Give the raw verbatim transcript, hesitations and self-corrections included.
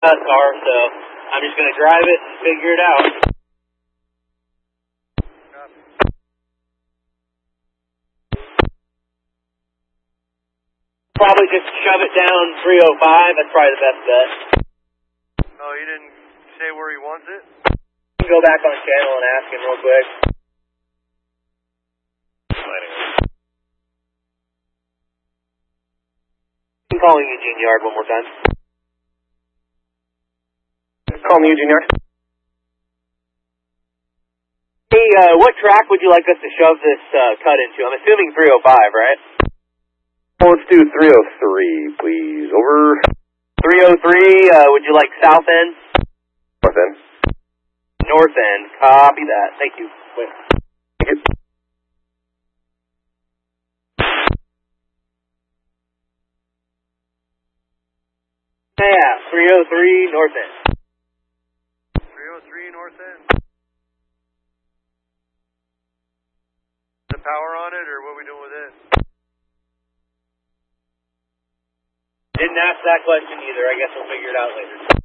Uh, car, so I'm just gonna drive it and figure it out. Probably just shove it down three oh five. That's probably the best bet. Oh, you didn't say where he wants it? Go back on channel and ask him real quick. I'm calling Eugene Yard one more time. Call me Eugene Yard. Hey, uh, what track would you like us to shove this uh, cut into? I'm assuming three oh five, right? Well, let's do three oh three, please. Over. three oh three, uh, would you like south end? North end. North end. Copy that. Thank you. Wait. Thank you. Yeah, three oh three north end. three oh three north end? The power on it, or what are we doing with it? Didn't ask that question either. I guess we'll figure it out later.